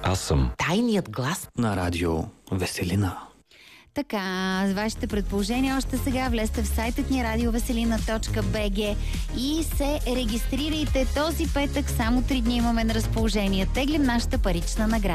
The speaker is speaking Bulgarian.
Аз съм тайният глас на радио Веселина. Така, с вашите предположения още сега влезте в сайтът ни radioveselina.bg и се регистрирайте този петък. Само 3 дни имаме на разположение. Теглим нашата парична награда.